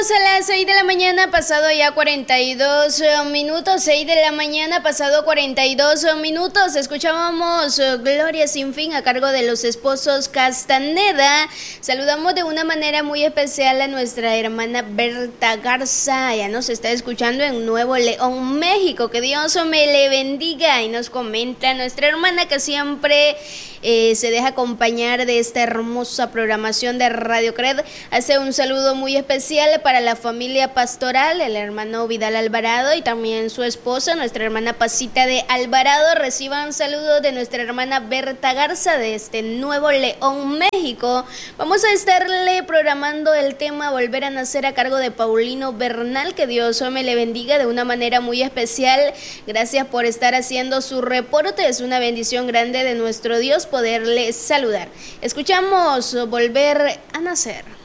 A las 6 de la mañana, pasado ya 42 minutos, 6 de la mañana, pasado 42 minutos, escuchábamos Gloria Sin Fin a cargo de los esposos Castaneda. Saludamos de una manera muy especial a nuestra hermana Berta Garza, ya nos está escuchando en Nuevo León, México, que Dios me le bendiga, y nos comenta nuestra hermana que siempre se deja acompañar de esta hermosa programación de Radio Cred. Hace un saludo muy especial para la familia pastoral, el hermano Vidal Alvarado y también su esposa, nuestra hermana Pasita de Alvarado. Reciban saludos de nuestra hermana Berta Garza de Nuevo León, México. Vamos a estarle programando el tema Volver a Nacer a cargo de Paulino Bernal. Que Dios me le bendiga de una manera muy especial. Gracias por estar haciendo su reporte. Es una bendición grande de nuestro Dios poderle saludar. Escuchamos Volver a Nacer.